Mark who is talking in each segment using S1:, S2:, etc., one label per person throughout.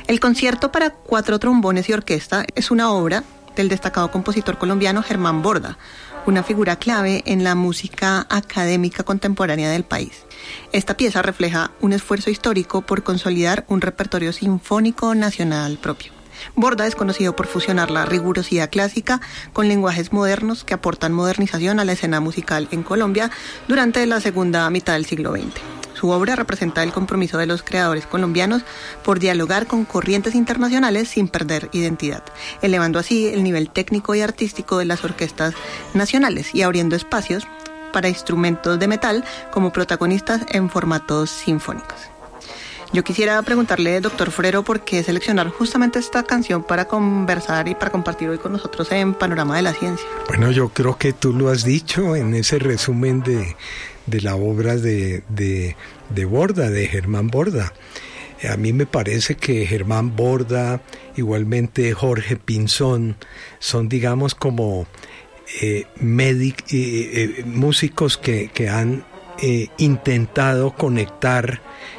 S1: El concierto para 4 trombones y orquesta es una obra del destacado compositor colombiano Germán Borda, una figura clave en la música académica contemporánea del país. Esta pieza refleja un esfuerzo histórico por consolidar un repertorio sinfónico nacional propio. Borda es conocido por fusionar la rigurosidad clásica con lenguajes modernos que aportan modernización a la escena musical en Colombia durante la segunda mitad del siglo XX. Su obra representa el compromiso de los creadores colombianos por dialogar con corrientes internacionales sin perder identidad, elevando así el nivel técnico y artístico de las orquestas nacionales y abriendo espacios para instrumentos de metal como protagonistas en formatos sinfónicos. Yo quisiera preguntarle, doctor Forero, por qué seleccionar justamente esta canción para conversar y para compartir hoy con nosotros en Panorama de la Ciencia.
S2: Bueno, yo creo que tú lo has dicho en ese resumen de la obra de Borda, de Germán Borda. A mí me parece que Germán Borda, igualmente Jorge Pinzón, son, digamos, como músicos que han intentado conectar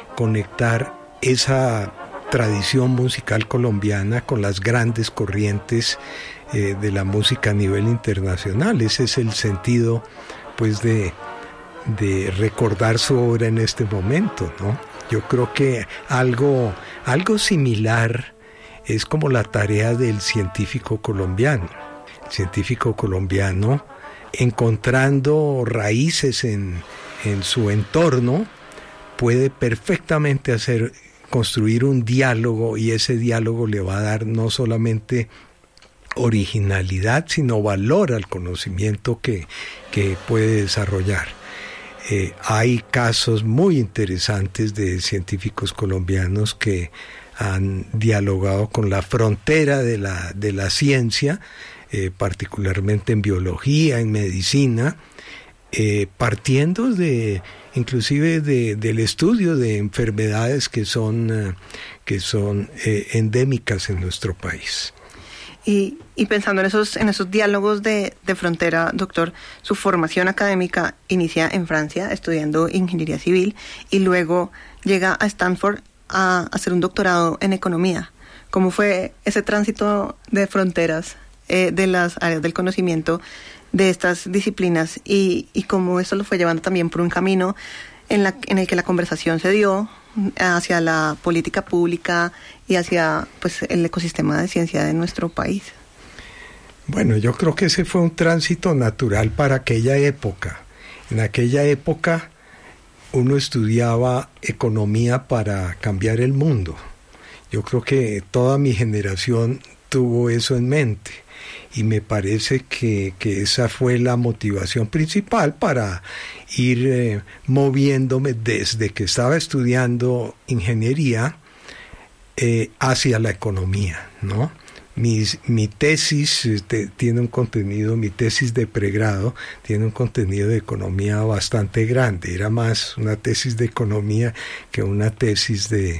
S2: esa tradición musical colombiana con las grandes corrientes de la música a nivel internacional. Ese es el sentido, pues, de recordar su obra en este momento, ¿no? Yo creo que algo similar es como la tarea del científico colombiano. El científico colombiano, encontrando raíces en su entorno, puede perfectamente construir un diálogo, y ese diálogo le va a dar no solamente originalidad, sino valor al conocimiento que puede desarrollar. Hay casos muy interesantes de científicos colombianos que han dialogado con la frontera de la ciencia, particularmente en biología, en medicina, partiendo inclusive del estudio de enfermedades que son endémicas en nuestro país.
S1: Y pensando en esos diálogos de frontera, doctor, su formación académica inicia en Francia, estudiando ingeniería civil, y luego llega a Stanford a hacer un doctorado en economía. ¿Cómo fue ese tránsito de fronteras de las áreas del conocimiento de estas disciplinas y cómo eso lo fue llevando también por un camino en el que la conversación se dio hacia la política pública y hacia, pues, el ecosistema de ciencia de nuestro país?
S2: Bueno, yo creo que ese fue un tránsito natural para aquella época. En aquella época uno estudiaba economía para cambiar el mundo. Yo creo que toda mi generación tuvo eso en mente. Y me parece que esa fue la motivación principal para ir moviéndome desde que estaba estudiando ingeniería hacia la economía, ¿no? Mi tesis tiene un contenido, mi tesis de pregrado tiene un contenido de economía bastante grande. Era más una tesis de economía que una tesis de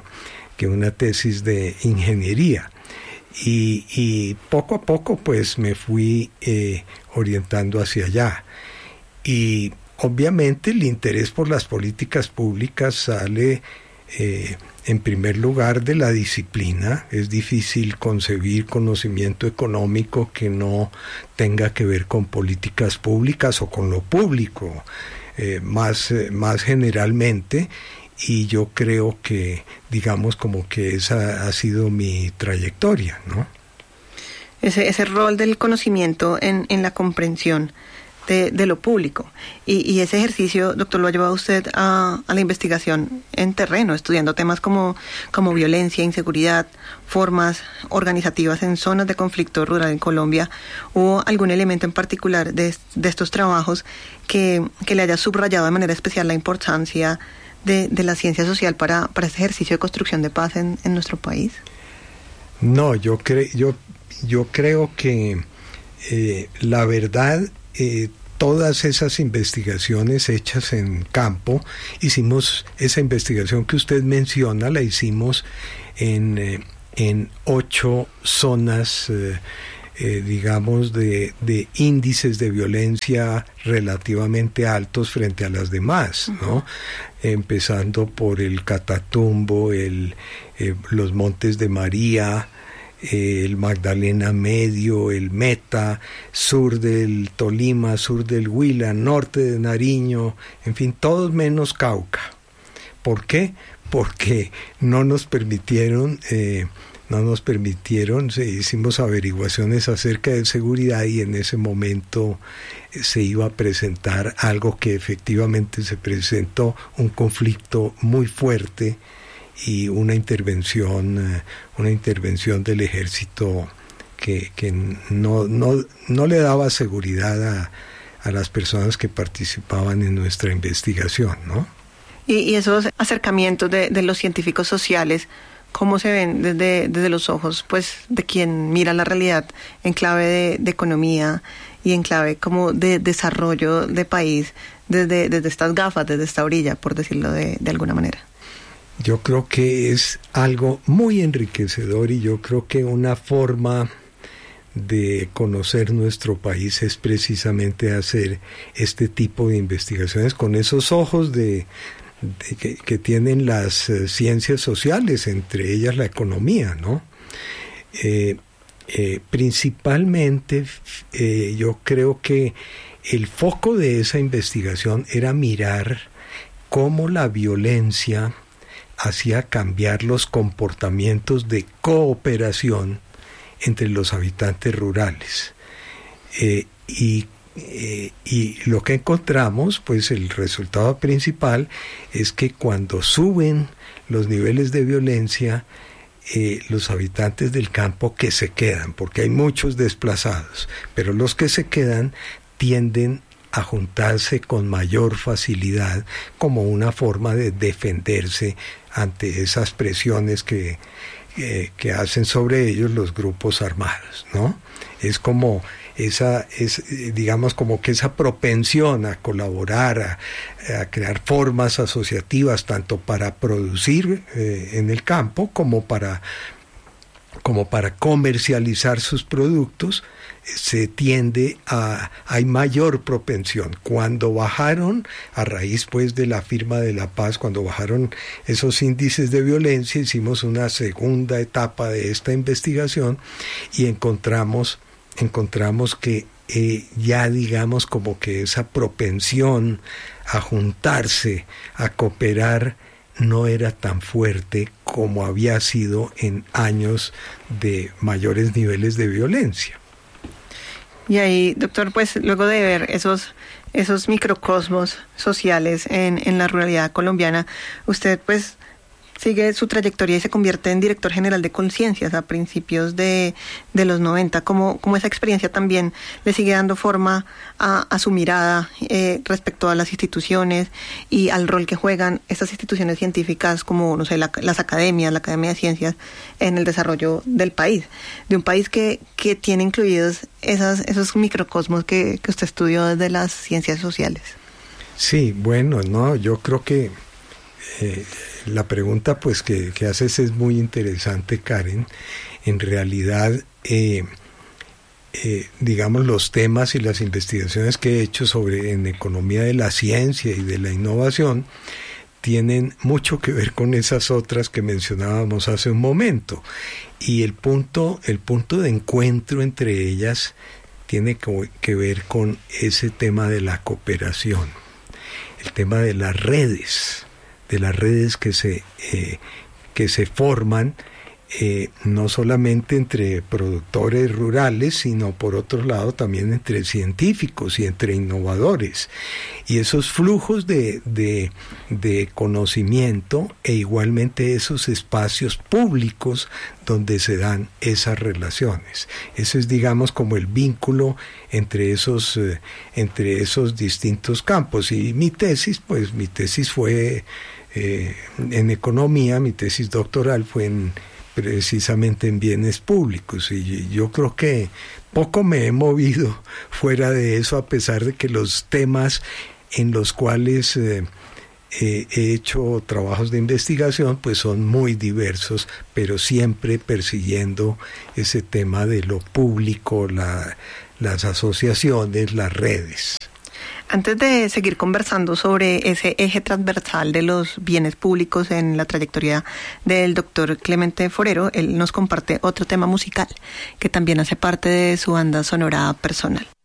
S2: ingeniería. Y poco a poco, pues, me fui orientando hacia allá. Y obviamente el interés por las políticas públicas sale en primer lugar de la disciplina. Es difícil concebir conocimiento económico que no tenga que ver con políticas públicas o con lo público, más generalmente. Y yo creo que, digamos, como que esa ha sido mi trayectoria, ¿no?
S1: Ese rol del conocimiento en la comprensión de lo público. Y ese ejercicio, doctor, lo ha llevado usted a la investigación en terreno, estudiando temas como violencia, inseguridad, formas organizativas en zonas de conflicto rural en Colombia. ¿Hubo algún elemento en particular de estos trabajos que le haya subrayado de manera especial la importancia de la ciencia social para este ejercicio de construcción de paz en nuestro país?
S2: No, yo creo que la verdad, todas esas investigaciones hechas en campo, hicimos esa investigación que usted menciona, la hicimos en 8 zonas, digamos, de índices de violencia relativamente altos frente a las demás, ¿no? empezando por el Catatumbo, los Montes de María, el Magdalena Medio, el Meta, sur del Tolima, sur del Huila, norte de Nariño, en fin, todos menos Cauca. ¿Por qué? Porque no nos permitieron, hicimos averiguaciones acerca de seguridad y en ese momento se iba a presentar algo que efectivamente se presentó, un conflicto muy fuerte y una intervención del ejército que no le daba seguridad a las personas que participaban en nuestra investigación, ¿no?
S1: Y esos acercamientos de los científicos sociales, ¿cómo se ven desde los ojos, pues, de quien mira la realidad en clave de economía y en clave como de desarrollo de país desde estas gafas, desde esta orilla, por decirlo de alguna manera?
S2: Yo creo que es algo muy enriquecedor y yo creo que una forma de conocer nuestro país es precisamente hacer este tipo de investigaciones con esos ojos que tienen las ciencias sociales, entre ellas la economía, ¿no? Principalmente yo creo que el foco de esa investigación era mirar cómo la violencia hacía cambiar los comportamientos de cooperación entre los habitantes rurales. Y lo que encontramos, pues el resultado principal es que cuando suben los niveles de violencia, los habitantes del campo que se quedan, porque hay muchos desplazados, pero los que se quedan tienden a juntarse con mayor facilidad como una forma de defenderse ante esas presiones que hacen sobre ellos los grupos armados, ¿no? Es como digamos como que esa propensión a colaborar, a crear formas asociativas tanto para producir en el campo como para comercializar sus productos, se tiende hay mayor propensión. Cuando bajaron, a raíz pues de la firma de la paz, cuando bajaron esos índices de violencia, hicimos una segunda etapa de esta investigación y encontramos que ya digamos como que esa propensión a juntarse, a cooperar, no era tan fuerte como había sido en años de mayores niveles de violencia.
S1: Y ahí, doctor, pues luego de ver esos microcosmos sociales en la ruralidad colombiana, usted pues sigue su trayectoria y se convierte en director general de Conciencias a principios de los 90. ¿Cómo esa experiencia también le sigue dando forma a su mirada respecto a las instituciones y al rol que juegan estas instituciones científicas como, no sé, las academias, la Academia de Ciencias en el desarrollo del país? De un país que tiene incluidos esos microcosmos que usted estudió desde las ciencias sociales.
S2: Sí, bueno, no, yo creo que la pregunta pues que haces es muy interesante, Karen. En realidad, digamos, los temas y las investigaciones que he hecho en economía de la ciencia y de la innovación tienen mucho que ver con esas otras que mencionábamos hace un momento. Y el punto de encuentro entre ellas tiene que ver con ese tema de la cooperación, el tema de las redes que se forman no solamente entre productores rurales, sino por otro lado también entre científicos y entre innovadores. Y esos flujos de conocimiento e igualmente esos espacios públicos donde se dan esas relaciones. Ese es, digamos, como el vínculo entre esos distintos campos. Y mi tesis fue en economía, mi tesis doctoral fue precisamente en bienes públicos, y yo creo que poco me he movido fuera de eso, a pesar de que los temas en los cuales he hecho trabajos de investigación pues son muy diversos, pero siempre persiguiendo ese tema de lo público, las asociaciones, las redes.
S1: Antes de seguir conversando sobre ese eje transversal de los bienes públicos en la trayectoria del doctor Clemente Forero, él nos comparte otro tema musical que también hace parte de su banda sonora personal.